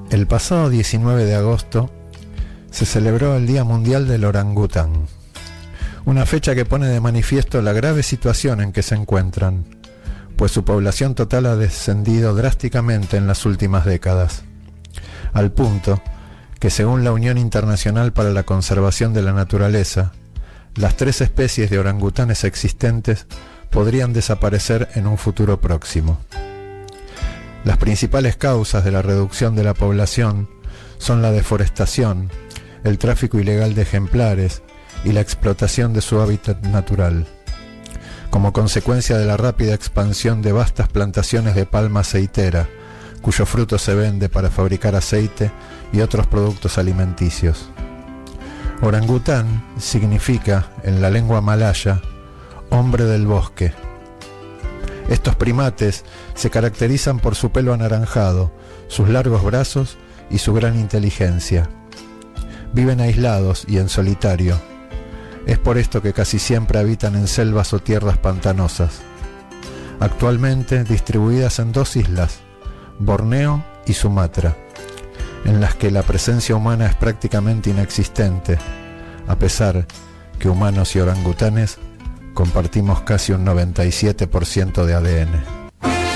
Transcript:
El pasado 19 de agosto se celebró el Día Mundial del Orangután, una fecha que pone de manifiesto la grave situación en que se encuentran, pues su población total ha descendido drásticamente en las últimas décadas, al punto que según la Unión Internacional para la Conservación de la Naturaleza, las 3 especies de orangutanes existentes podrían desaparecer en un futuro próximo. Las principales causas de la reducción de la población son la deforestación, el tráfico ilegal de ejemplares y la explotación de su hábitat natural, como consecuencia de la rápida expansión de vastas plantaciones de palma aceitera, cuyo fruto se vende para fabricar aceite y otros productos alimenticios. Orangután significa, en la lengua malaya, hombre del bosque. Estos primates se caracterizan por su pelo anaranjado, sus largos brazos y su gran inteligencia. Viven aislados y en solitario. Es por esto que casi siempre habitan en selvas o tierras pantanosas. Actualmente distribuidas en 2 islas, Borneo y Sumatra, en las que la presencia humana es prácticamente inexistente, a pesar que humanos y orangutanes compartimos casi un 97% de ADN.